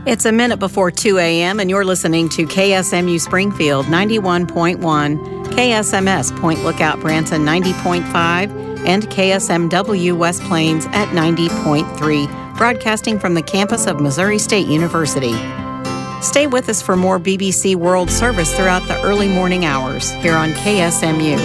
It's a minute before 2 a.m., and you're listening to KSMU Springfield 91.1, KSMS Point Lookout Branson 90.5, and KSMW West Plains at 90.3, broadcasting from the campus of Missouri State University. Stay with us for more BBC World Service throughout the early morning hours here on KSMU.